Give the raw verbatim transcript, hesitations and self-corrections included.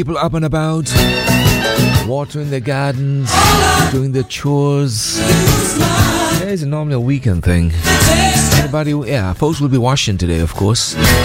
People up and about, watering their gardens, doing their chores. It's normally a weekend thing. Anybody? Yeah, folks will be washing today, of course.